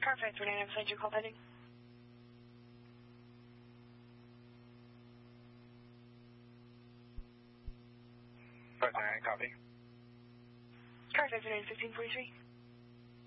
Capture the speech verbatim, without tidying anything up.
Car five three nine, beside you, call pending. five nine, copy. Car five three nine, fifteen forty-three.